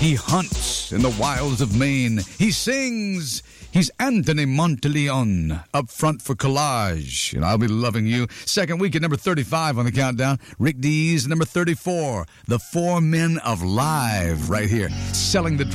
He hunts in the wilds of Maine. He sings. He's Anthony Monteleone, up front for Collage. And I'll Be Loving You. Second week at number 35 on the countdown. Rick Dees, number 34. The Four Men of Live, right here. Selling the